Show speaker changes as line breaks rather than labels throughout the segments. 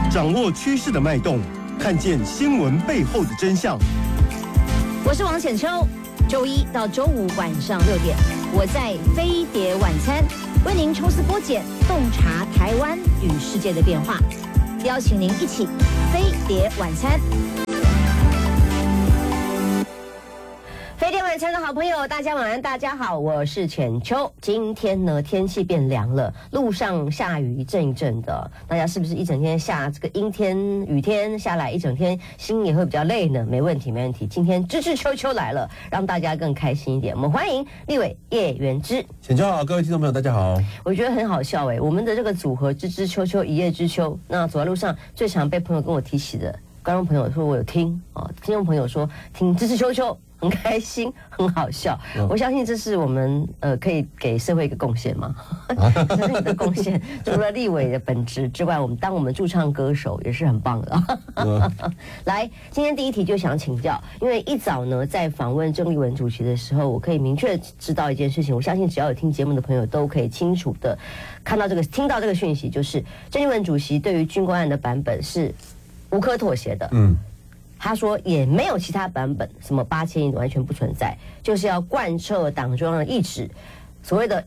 掌握趋势的脉动，看见新闻背后的真相。
我是王浅秋，周一到周五晚上6点，我在飞碟晚餐为您抽丝剥茧，洞察台湾与世界的变化，邀请您一起飞碟晚餐。飞碟晚餐的好朋友，大家晚安，大家好，我是浅秋。今天呢，天气变凉了，路上下雨一阵一阵的，大家是不是一整天下这个阴天、雨天下来一整天，心也会比较累呢？没问题，没问题。今天知知秋秋来了，让大家更开心一点。我们欢迎立委叶元之。
浅秋好，各位听众朋友，大家好。
我觉得很好笑我们的这个组合知知秋秋一叶知秋，那走在路上最常被朋友跟我提起的，观众朋友说我有听听众朋友说听知知秋秋。很开心，很好笑。我相信这是我们可以给社会一个贡献嘛。这是你的贡献，除了立委的本职之外，我们驻唱歌手也是很棒的。来，今天第一题就想请教，因为一早呢在访问郑丽文主席的时候，我可以明确知道一件事情，我相信只要有听节目的朋友都可以清楚的看到听到这个讯息，就是郑丽文主席对于军工案的版本是无可妥协的。他说也没有其他版本，什么8000亿完全不存在，就是要贯彻党中央的意志。所谓的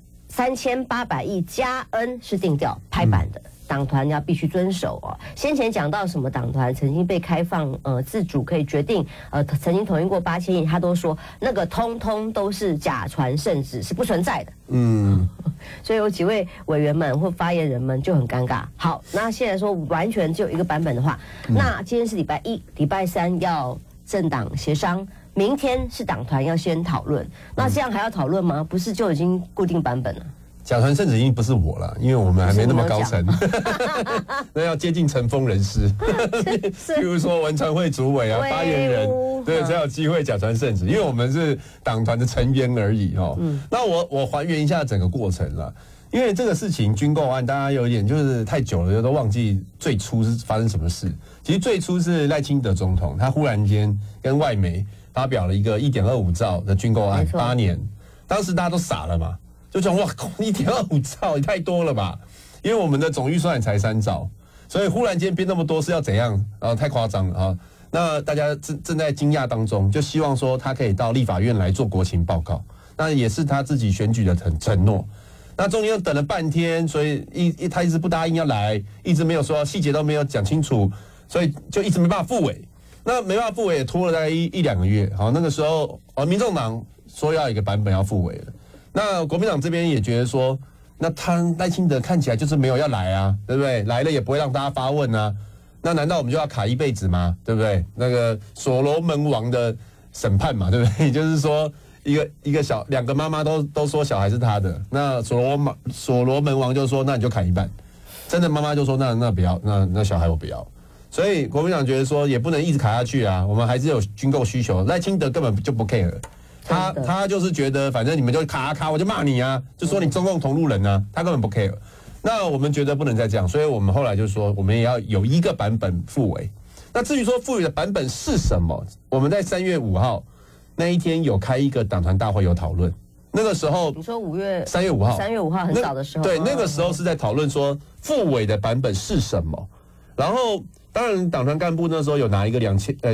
3800亿加 N 是定调拍板的，党团要必须遵守先前讲到什么党团曾经被开放自主可以决定曾经同意过8000亿，他都说那个通通都是假传圣旨，是不存在的。所以有几位委员们或发言人们就很尴尬。好，那现在说完全只有一个版本的话，那今天是礼拜一、礼拜三要政党协商，明天是党团要先讨论。那这样还要讨论吗？不是就已经固定版本了？
假传圣旨已经不是我了，因为我们还没那么高层，那要接近尘封人士，譬如说文传会主委啊、发言人，对，才有机会假传圣旨，因为我们是党团的成员而已那我还原一下整个过程了，因为这个事情军购案，大家有一点就是太久了，都忘记最初是发生什么事。其实最初是赖清德总统，他忽然间跟外媒发表了一个1.25兆的军购案，8年，当时大家都傻了嘛。就讲哇，1.25兆也太多了吧？因为我们的总预算也才3兆，所以忽然间变那么多是要怎样？太夸张了啊！那大家正在惊讶当中，就希望说他可以到立法院来做国情报告，那也是他自己选举的承诺。那中间又等了半天，所以他一直不答应要来，一直没有说细节都没有讲清楚，所以就一直没办法复委。那没办法复委也拖了大概1-2个月。好，那个时候民众党说要一个版本要复委了。那国民党这边也觉得说，那他赖清德看起来就是没有要来啊，对不对？来了也不会让大家发问啊，那难道我们就要卡一辈子吗？对不对？那个所罗门王的审判嘛，对不对？就是说两个妈妈都说小孩是他的，那所罗门王就说那你就砍一半，真的妈妈就说那不要，那小孩我不要。所以国民党觉得说也不能一直卡下去啊，我们还是有军购需求，赖清德根本就不 care。他就是觉得反正你们就卡，我就骂你啊，就说你中共同路人啊，他根本不 care。那我们觉得不能再这样，所以我们后来就说我们也要有一个版本复委。那至于说复委的版本是什么，我们在3月5号那一天有开一个党团大会有讨论。那个时候
你说
3月5号，3
月5号很早的时候，
对，那个时候是在讨论说复委的版本是什么。然后当然党团干部那时候有拿一个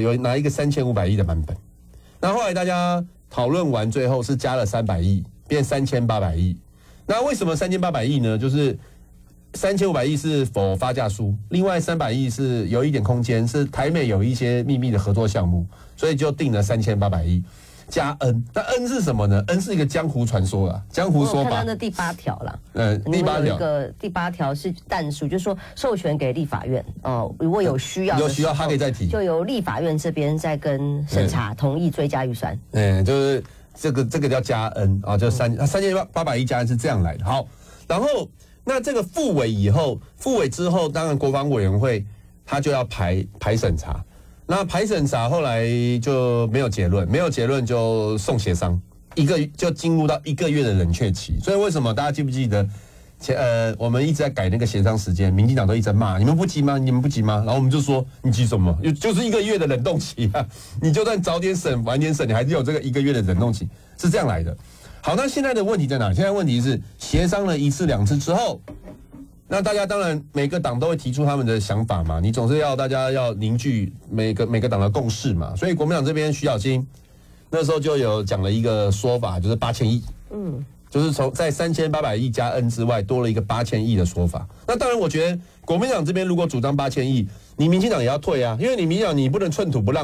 3500亿的版本。那后来大家讨论完，最后是加了300亿，变3800亿。那为什么3800亿呢？就是3500亿是否发价书，另外300亿是有一点空间，是台美有一些秘密的合作项目，所以就定了3800亿加 N。那 N 是什么呢 ？N 是一个江湖传说啦，江湖说法。
我看到那第8条啦，
第8条
有一个第8条是但书，就是说授权给立法院如果有需要
他可以再提，
就由立法院这边再跟审查同意追加预算。
就是这个叫加 N 啊，就3800亿加 N 是这样来的。好，然后那这个复委以后，复委之后，当然国防委员会他就要排审查。那排审查后来就没有结论就送协商，就进入到1个月的冷却期。所以为什么大家记不记得我们一直在改那个协商时间，民进党都一直在骂你们不急吗？然后我们就说你急什么？就是1个月的冷冻期啊！你就算早点审晚点审，你还是有这个1个月的冷冻期，是这样来的。好，那现在的问题在哪？现在问题是协商了1次2次之后， 那大家当然每个党都会提出他们的想法嘛，你总是要大家要凝聚每个党的共识嘛。所以国民党这边徐小青那时候就有讲了一个说法，就是8000亿，就是从在3800亿加 N 之外多了一个8000亿的说法。那当然，我觉得国民党这边如果主张8000亿，你民进党也要退啊，因为你民进党你不能寸土不让。